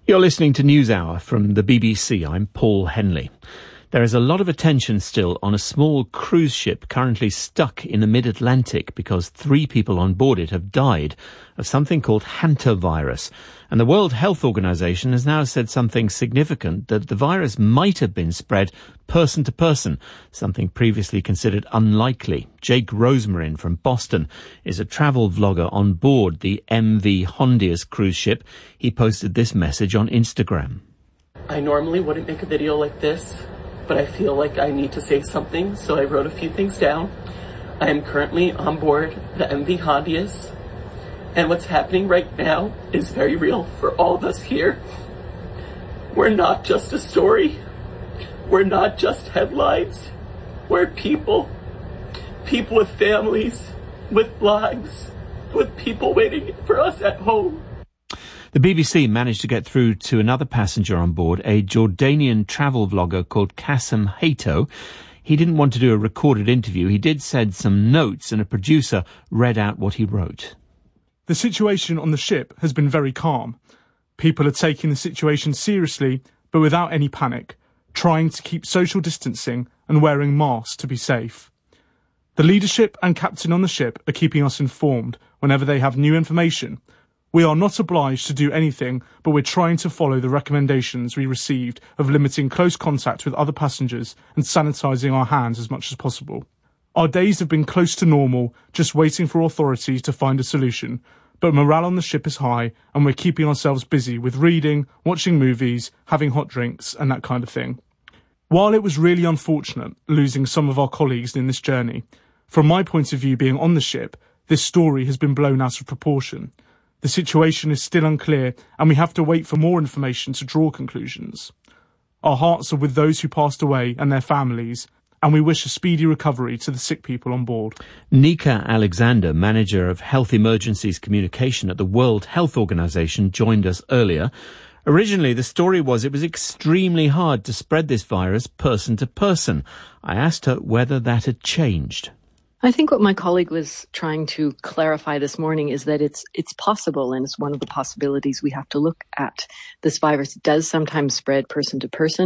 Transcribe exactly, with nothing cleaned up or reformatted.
You're listening to NewsHour from the B B C. I'm Paul Henley. There is a lot of attention still on a small cruise ship currently stuck in the mid-Atlantic because three people on board it have died of something called hantavirus. And the World Health Organization has now said something significant, that the virus might have been spread person to person, something previously considered unlikely. Jake Rosemarin from Boston is a travel vlogger on board the M V Hondius cruise ship. He posted this message on Instagram. I normally wouldn't make a video like this, but I feel like I need to say something, so I wrote a few things down. I am currently on board the M V Hondius, and what's happening right now is very real for all of us here. We're not just a story. We're not just headlines. We're people. People with families, with lives, with people waiting for us at home. The B B C managed to get through to another passenger on board, a Jordanian travel vlogger called Kassem Haito. He didn't want to do a recorded interview. He did send some notes, and a producer read out what he wrote. The situation on the ship has been very calm. People are taking the situation seriously, but without any panic, trying to keep social distancing and wearing masks to be safe. The leadership and captain on the ship are keeping us informed whenever they have new information. We are not obliged to do anything, but we're trying to follow the recommendations we received of limiting close contact with other passengers and sanitising our hands as much as possible. Our days have been close to normal, just waiting for authorities to find a solution, but morale on the ship is high and we're keeping ourselves busy with reading, watching movies, having hot drinks and that kind of thing. While it was really unfortunate losing some of our colleagues in this journey, from my point of view being on the ship, this story has been blown out of proportion. The situation is still unclear and we have to wait for more information to draw conclusions. Our hearts are with those who passed away and their families, and we wish a speedy recovery to the sick people on board. Nika Alexander, manager of Health Emergencies Communication at the World Health Organization, joined us earlier. Originally, the story was it was extremely hard to spread this virus person to person. I asked her whether that had changed. I think what my colleague was trying to clarify this morning is that it's it's possible, and it's one of the possibilities we have to look at. This virus does sometimes spread person to person.